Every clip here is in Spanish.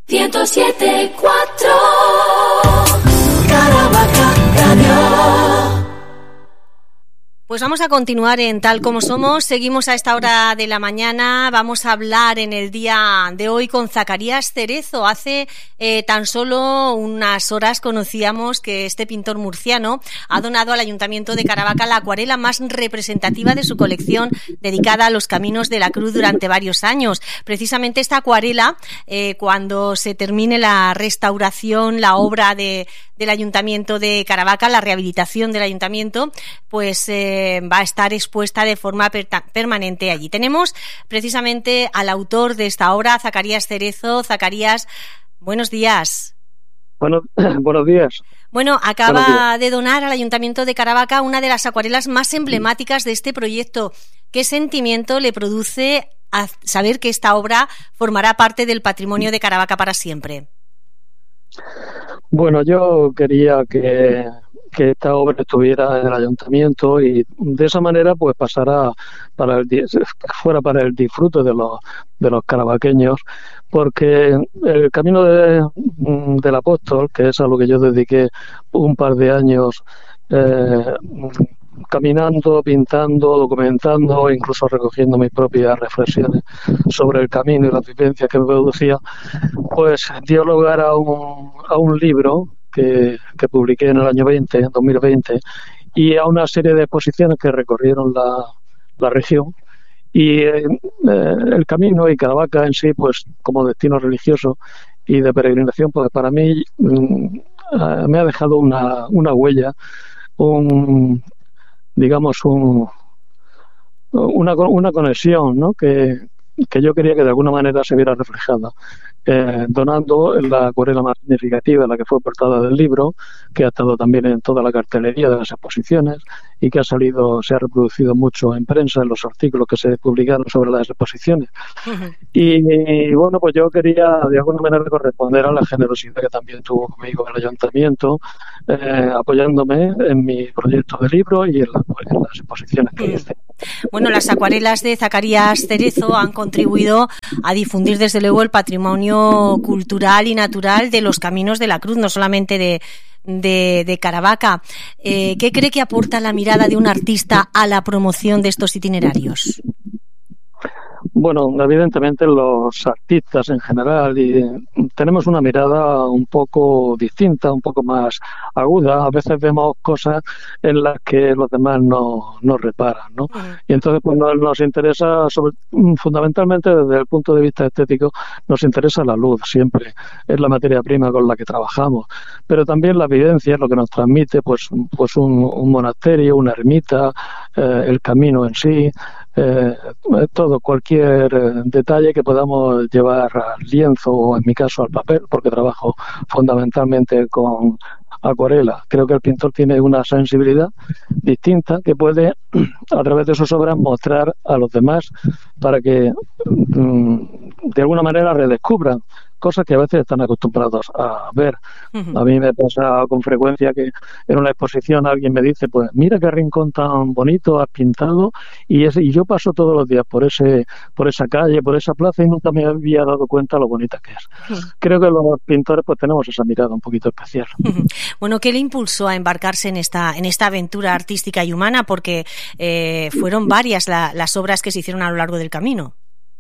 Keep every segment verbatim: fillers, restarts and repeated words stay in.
ciento siete punto cuatro Caravaca Radio. Pues vamos a continuar en Tal Como Somos. Seguimos a esta hora de la mañana. Vamos a hablar en el día de hoy con Zacarías Cerezo. Hace eh, tan solo unas horas conocíamos que este pintor murciano ha donado al Ayuntamiento de Caravaca la acuarela más representativa de su colección, dedicada a los Caminos de la Cruz durante varios años. Precisamente esta acuarela, eh, cuando se termine la restauración, la obra de, del Ayuntamiento de Caravaca, la rehabilitación del Ayuntamiento, pues eh, va a estar expuesta de forma per- permanente allí. Tenemos precisamente al autor de esta obra, Zacarías Cerezo. Zacarías, buenos días. Bueno, buenos días. Bueno, acaba buenos días. de donar al Ayuntamiento de Caravaca una de las acuarelas más emblemáticas de este proyecto. ¿Qué sentimiento le produce a saber que esta obra formará parte del patrimonio de Caravaca para siempre? Bueno, yo quería que, que esta obra estuviera en el ayuntamiento y de esa manera pues pasara para el fuera para el disfrute de los de los caravaqueños, porque el camino de, del apóstol, que es a lo que yo dediqué un par de años eh, caminando, pintando, documentando, incluso recogiendo mis propias reflexiones sobre el camino y las vivencias que me producía, pues dio lugar a un, a un libro que, que publiqué en el año veinte, dos mil veinte, y a una serie de exposiciones que recorrieron la, la región. Y eh, el camino y Caravaca en sí, pues como destino religioso y de peregrinación, pues para mí mm, me ha dejado una, una huella, un digamos un, una, una conexión, ¿no? que, que yo quería que de alguna manera se viera reflejada, eh, donando la acuarela más significativa, la que fue portada del libro, que ha estado también en toda la cartelería de las exposiciones y que ha salido, se ha reproducido mucho en prensa, en los artículos que se publicaron sobre las exposiciones. Uh-huh. Y, y bueno, pues yo quería de alguna manera corresponder a la generosidad que también tuvo conmigo el ayuntamiento, eh, apoyándome en mi proyecto de libro y en, la, en las exposiciones que hice. Bueno, las acuarelas de Zacarías Cerezo han contribuido a difundir desde luego el patrimonio cultural y natural de los Caminos de la Cruz, no solamente de, de, de Caravaca. Eh, ¿Qué cree que aporta la mirada de un artista a la promoción de estos itinerarios? Bueno, evidentemente los artistas en general y tenemos una mirada un poco distinta, un poco más aguda. A veces vemos cosas en las que los demás no, no reparan, ¿no? Y entonces pues nos, nos interesa, sobre, fundamentalmente desde el punto de vista estético, nos interesa la luz siempre. Es la materia prima con la que trabajamos. Pero también la vivencia es lo que nos transmite pues, pues un, un monasterio, una ermita, eh, el camino en sí, eh, todo, cualquier eh, detalle que podamos llevar al lienzo o en mi caso al papel, porque trabajo fundamentalmente con acuarela. Creo que el pintor tiene una sensibilidad distinta que puede a través de sus obras mostrar a los demás para que mm, de alguna manera redescubran cosas que a veces están acostumbrados a ver. Uh-huh. A mí me pasa con frecuencia que en una exposición alguien me dice, pues mira qué rincón tan bonito has pintado, y, ese, y yo paso todos los días por ese por esa calle, por esa plaza, y nunca me había dado cuenta lo bonita que es. Uh-huh. Creo que los pintores pues tenemos esa mirada un poquito especial. Uh-huh. Bueno, ¿qué le impulsó a embarcarse en esta en esta aventura artística y humana? Porque eh, fueron varias la, las obras que se hicieron a lo largo del camino.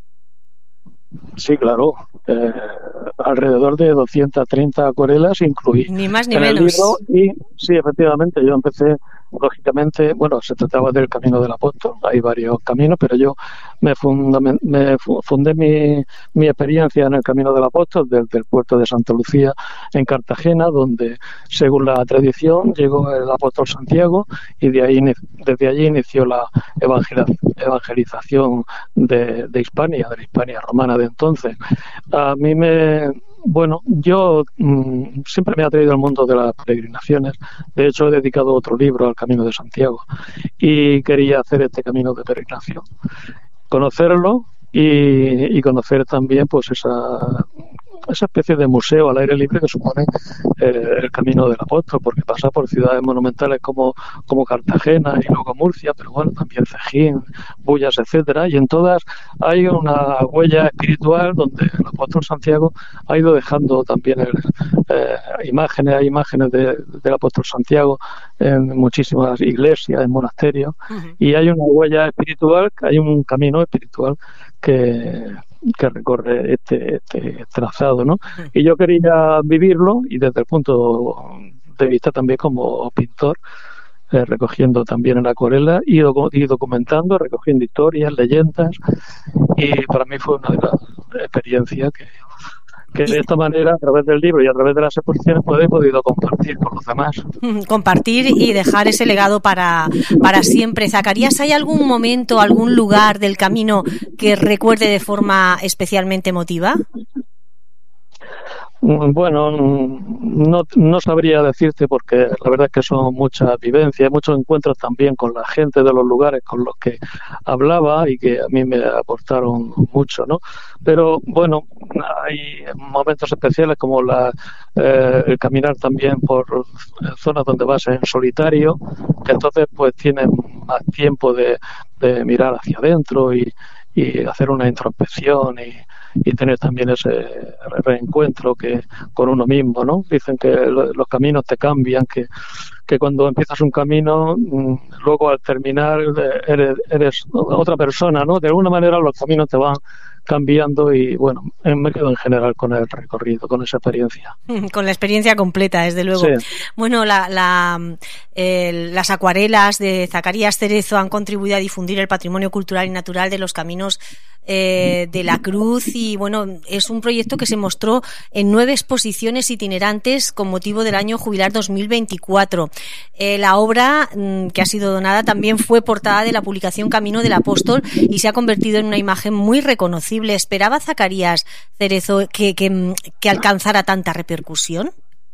Sí, claro. Eh, alrededor de doscientas treinta acuarelas incluí. Ni más ni en menos. El libro, y sí, efectivamente, yo empecé, lógicamente, bueno, se trataba del Camino del Apóstol, hay varios caminos, pero yo me, fundament, me fundé mi, mi experiencia en el Camino del Apóstol desde el puerto de Santa Lucía en Cartagena, donde, según la tradición, llegó el apóstol Santiago y de ahí, desde allí inició la evangelización de, de Hispania, de la Hispania romana de entonces. A mí me... Bueno, yo mmm, siempre me ha atraído el mundo de las peregrinaciones. De hecho, he dedicado otro libro al Camino de Santiago y quería hacer este camino de peregrinación, conocerlo y, y conocer también pues esa esa especie de museo al aire libre que supone eh, el Camino del Apóstol, porque pasa por ciudades monumentales como, como Cartagena y luego Murcia, pero bueno, también Cejín, Bullas, etcétera, y en todas hay una huella espiritual donde el apóstol Santiago ha ido dejando también el, eh, imágenes, hay imágenes de, del apóstol Santiago en muchísimas iglesias, en monasterios, uh-huh. y hay una huella espiritual, hay un camino espiritual que que recorre este, este trazado, ¿no? Y yo quería vivirlo, y desde el punto de vista también como pintor, eh, recogiendo también en la acuarela y, do- y documentando, recogiendo historias, leyendas, y para mí fue una de las experiencias que, que de esta manera, a través del libro y a través de las exposiciones, pues he podido compartir con los demás. Compartir y dejar ese legado para, para siempre. Zacarías, ¿hay algún momento, algún lugar del camino que recuerde de forma especialmente emotiva? Bueno, no, no sabría decirte, porque la verdad es que son muchas vivencias, muchos encuentros también con la gente de los lugares con los que hablaba y que a mí me aportaron mucho, ¿no? Pero bueno, hay momentos especiales como la, eh, el caminar también por zonas donde vas en solitario, que entonces pues tienes más tiempo de, de mirar hacia adentro y, y hacer una introspección y y tener también ese reencuentro que con uno mismo, ¿no? Dicen que los caminos te cambian, que, que cuando empiezas un camino, luego al terminar eres, eres otra persona, ¿no? De alguna manera los caminos te van cambiando y bueno, me quedo en general con el recorrido, con esa experiencia. Con la experiencia completa, desde luego. Sí. Bueno, la, la, eh, las acuarelas de Zacarías Cerezo han contribuido a difundir el patrimonio cultural y natural de los caminos eh, de la Cruz y bueno, es un proyecto que se mostró en nueve exposiciones itinerantes con motivo del año jubilar dos mil veinticuatro. Eh, la obra mm, que ha sido donada también fue portada de la publicación Camino del Apóstol y se ha convertido en una imagen muy reconocida. ¿Esperaba Zacarías Cerezo que, que, que alcanzara tanta repercusión?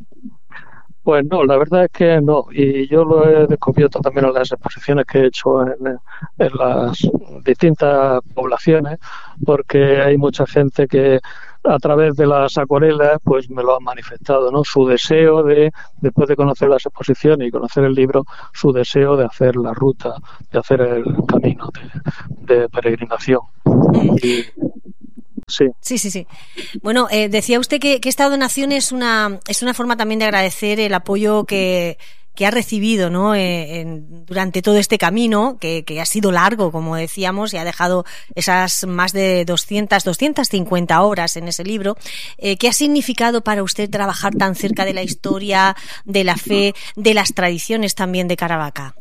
Pues no, la verdad es que no, y yo lo he descubierto también en las exposiciones que he hecho en, en las distintas poblaciones, porque hay mucha gente que a través de las acuarelas pues me lo han manifestado, ¿no? Su deseo de, después de conocer las exposiciones y conocer el libro, su deseo de hacer la ruta, de hacer el camino de, de peregrinación. Mm. Y, Sí. sí, sí, sí. Bueno, eh, decía usted que, que esta donación es una es una forma también de agradecer el apoyo que, que ha recibido, ¿no? Eh, en, durante todo este camino, que, que ha sido largo, como decíamos, y ha dejado esas más de doscientas, doscientas cincuenta horas en ese libro. Eh, ¿Qué ha significado para usted trabajar tan cerca de la historia, de la fe, de las tradiciones también de Caravaca?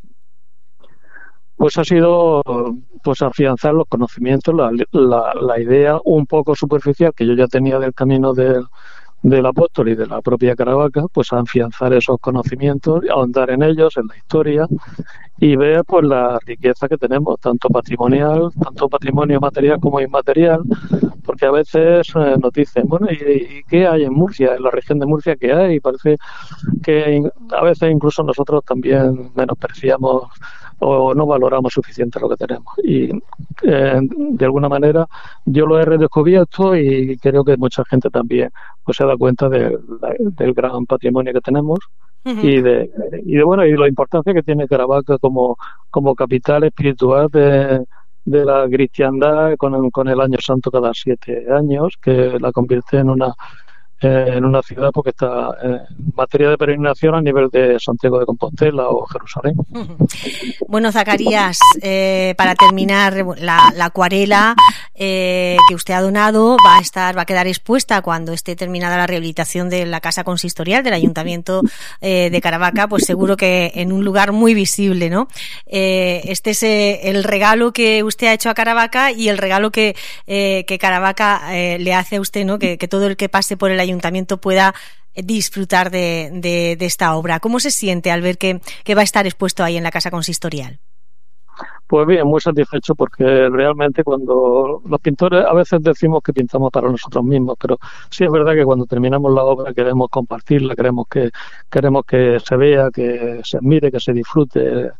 Pues ha sido pues afianzar los conocimientos, la, la, la idea un poco superficial que yo ya tenía del camino del, del apóstol y de la propia Caravaca, pues afianzar esos conocimientos, ahondar en ellos, en la historia y ver pues la riqueza que tenemos, tanto patrimonial, tanto patrimonio material como inmaterial, porque a veces eh, nos dicen, bueno, ¿y, ¿y qué hay en Murcia, en la región de Murcia qué hay? Y parece que a veces incluso nosotros también menospreciamos o no valoramos suficiente lo que tenemos. Y eh, de alguna manera yo lo he redescubierto y creo que mucha gente también pues se da cuenta de, del gran patrimonio que tenemos uh-huh. y de y de bueno y de la importancia que tiene Caravaca como, como capital espiritual de, de la cristiandad con, con el año santo cada siete años, que la convierte en una en una ciudad porque está en materia de peregrinación a nivel de Santiago de Compostela o Jerusalén. Bueno, Zacarías, eh, para terminar, la, la acuarela eh, que usted ha donado va a estar, va a quedar expuesta cuando esté terminada la rehabilitación de la casa consistorial del Ayuntamiento eh, de Caravaca, pues seguro que en un lugar muy visible, ¿no? Eh, este es eh, el regalo que usted ha hecho a Caravaca y el regalo que, eh, que Caravaca eh, le hace a usted, ¿no? Que, que todo el que pase por el Ayuntamiento ayuntamiento pueda disfrutar de, de, de esta obra. ¿Cómo se siente al ver que, que va a estar expuesto ahí en la casa consistorial? Pues bien, muy satisfecho porque realmente cuando los pintores a veces decimos que pintamos para nosotros mismos, pero sí es verdad que cuando terminamos la obra queremos compartirla, queremos que queremos que se vea, que se admire, que se disfrute,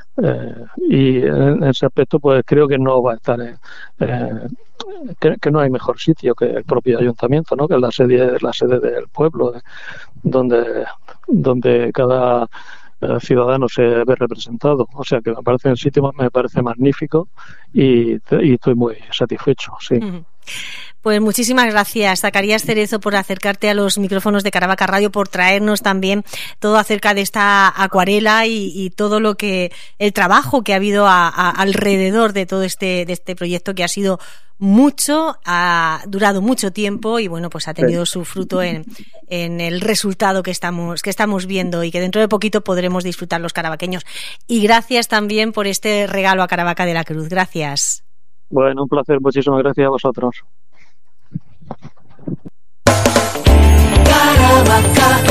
Eh, y en ese aspecto pues creo que no va a estar eh, eh, que, que no hay mejor sitio que el propio ayuntamiento, ¿no? Que es la sede la sede del pueblo, eh, donde donde cada eh, ciudadano se ve representado. O sea que me parece el sitio me parece magnífico y, y estoy muy satisfecho, sí. Uh-huh. Pues muchísimas gracias, Zacarías Cerezo, por acercarte a los micrófonos de Caravaca Radio, por traernos también todo acerca de esta acuarela y, y todo lo que, el trabajo que ha habido a, a, alrededor de todo este, de este proyecto, que ha sido mucho, ha durado mucho tiempo y bueno, pues ha tenido su fruto en, en el resultado que estamos, que estamos viendo y que dentro de poquito podremos disfrutar los caravaqueños. Y gracias también por este regalo a Caravaca de la Cruz. Gracias. Bueno, un placer. Muchísimas gracias a vosotros. Caravaca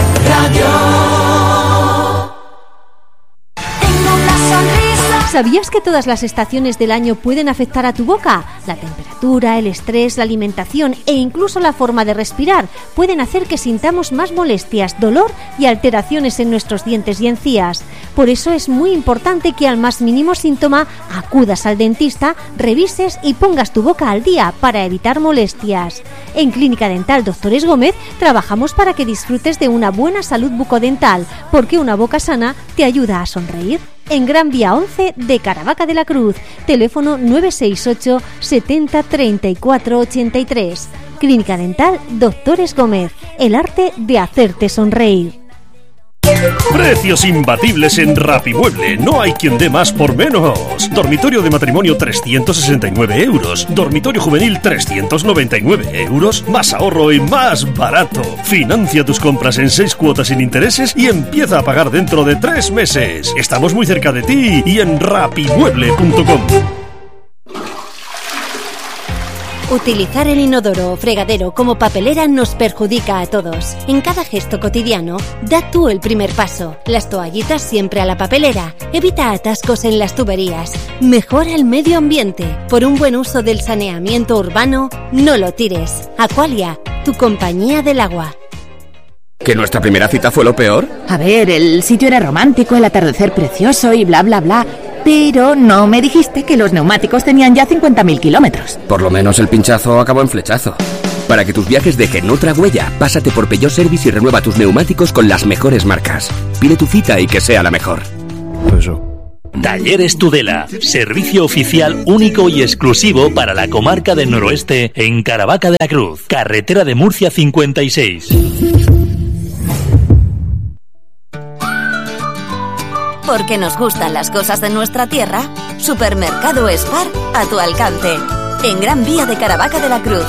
Radio. Tengo una sonrisa. ¿Sabías que todas las estaciones del año pueden afectar a tu boca? La temperatura, el estrés, la alimentación e incluso la forma de respirar pueden hacer que sintamos más molestias, dolor y alteraciones en nuestros dientes y encías. Por eso es muy importante que al más mínimo síntoma acudas al dentista, revises y pongas tu boca al día para evitar molestias. En Clínica Dental Doctores Gómez trabajamos para que disfrutes de una buena salud bucodental, porque una boca sana te ayuda a sonreír. En Gran Vía once de Caravaca de la Cruz, teléfono nueve seis ocho setenta treinta y cuatro ochenta y tres. Clínica Dental Doctores Gómez, el arte de hacerte sonreír. Precios imbatibles en Rapimueble. No hay quien dé más por menos. Dormitorio de matrimonio trescientos sesenta y nueve euros. Dormitorio juvenil trescientos noventa y nueve euros. Más ahorro y más barato. Financia tus compras en seis cuotas sin intereses y empieza a pagar dentro de tres meses. Estamos muy cerca de ti y en rapimueble punto com. Utilizar el inodoro o fregadero como papelera nos perjudica a todos. En cada gesto cotidiano, da tú el primer paso. Las toallitas siempre a la papelera. Evita atascos en las tuberías. Mejora el medio ambiente. Por un buen uso del saneamiento urbano, no lo tires. Aqualia, tu compañía del agua. ¿Que nuestra primera cita fue lo peor? A ver, el sitio era romántico, el atardecer precioso y bla bla bla. Pero no me dijiste que los neumáticos tenían ya cincuenta mil kilómetros. Por lo menos el pinchazo acabó en flechazo. Para que tus viajes dejen otra huella, pásate por Peugeot Service y renueva tus neumáticos con las mejores marcas. Pide tu cita y que sea la mejor. Eso. Talleres Tudela, servicio oficial único y exclusivo para la comarca del noroeste en Caravaca de la Cruz, carretera de Murcia cincuenta y seis. Porque nos gustan las cosas de nuestra tierra, Supermercado Spar a tu alcance, en Gran Vía de Caravaca de la Cruz.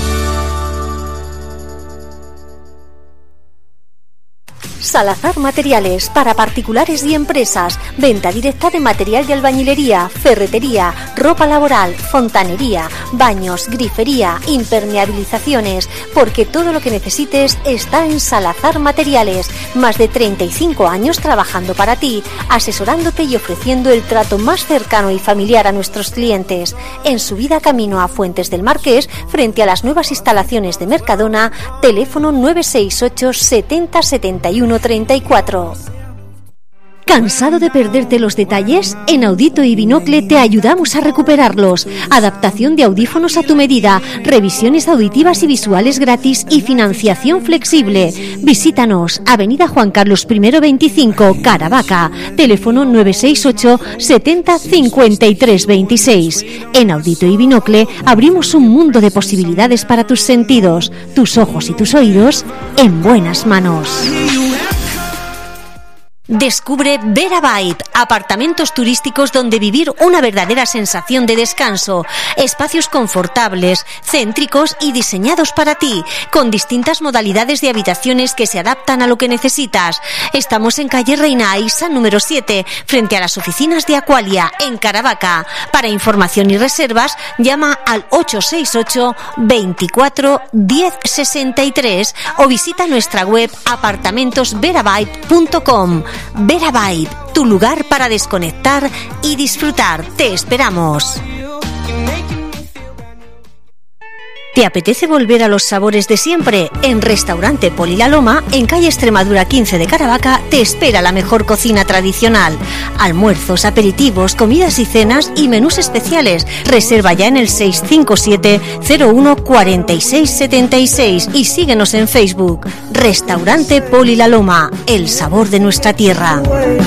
Salazar Materiales, para particulares y empresas. Venta directa de material de albañilería, ferretería, ropa laboral, fontanería, baños, grifería, impermeabilizaciones. Porque todo lo que necesites está en Salazar Materiales. Más de treinta y cinco años trabajando para ti, asesorándote y ofreciendo el trato más cercano y familiar a nuestros clientes. En subida camino a Fuentes del Marqués, frente a las nuevas instalaciones de Mercadona, teléfono nueve seis ocho setenta setenta y uno treinta y cuatro. ¿Cansado de perderte los detalles? En Audito y Binocle te ayudamos a recuperarlos. Adaptación de audífonos a tu medida, revisiones auditivas y visuales gratis y financiación flexible. Visítanos, Avenida Juan Carlos I veinticinco, Caravaca. Teléfono nueve seis ocho setenta cincuenta y tres veintiséis. En Audito y Binocle abrimos un mundo de posibilidades para tus sentidos, tus ojos y tus oídos en buenas manos. Descubre Vera Vibe, apartamentos turísticos donde vivir una verdadera sensación de descanso, espacios confortables, céntricos y diseñados para ti, con distintas modalidades de habitaciones que se adaptan a lo que necesitas. Estamos en calle Reina Aisa número siete, frente a las oficinas de Aqualia, en Caravaca. Para información y reservas, llama al ocho seis ocho veinticuatro diez sesenta y tres o visita nuestra web apartamentos vera vibe punto com. Vera Vibe, tu lugar para desconectar y disfrutar. Te esperamos. ¿Te apetece volver a los sabores de siempre? En Restaurante Poli La Loma, en calle Extremadura quince de Caravaca, te espera la mejor cocina tradicional. Almuerzos, aperitivos, comidas y cenas y menús especiales. Reserva ya en el seis cinco siete cero uno cuatro seis siete seis y síguenos en Facebook. Restaurante Poli La Loma, el sabor de nuestra tierra.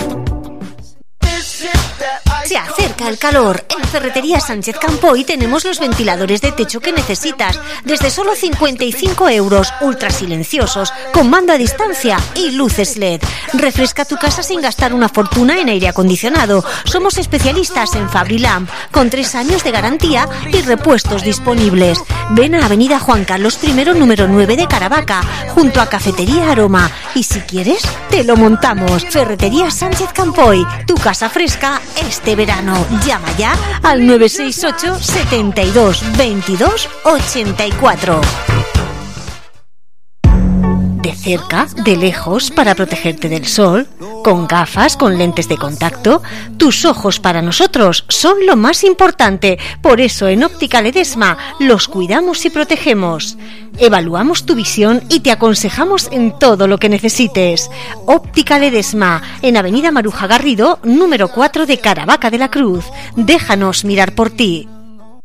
Se acerca el calor. En Ferretería Sánchez Campoy tenemos los ventiladores de techo que necesitas, desde solo cincuenta y cinco euros, ultra silenciosos, con mando a distancia y luces L E D. Refresca tu casa sin gastar una fortuna en aire acondicionado. Somos especialistas en Fabrilamp, con tres años de garantía y repuestos disponibles. Ven a Avenida Juan Carlos primero, número nueve de Caravaca, junto a Cafetería Aroma. Y si quieres, te lo montamos. Ferretería Sánchez Campoy, tu casa fresca este verano. Llama ya al nueve seis ocho setenta y dos veintidós ochenta y cuatro. De cerca, de lejos, para protegerte del sol, con gafas, con lentes de contacto. Tus ojos para nosotros son lo más importante. Por eso en Óptica Ledesma los cuidamos y protegemos. Evaluamos tu visión y te aconsejamos en todo lo que necesites. Óptica Ledesma, en Avenida Maruja Garrido, número cuatro de Caravaca de la Cruz. Déjanos mirar por ti.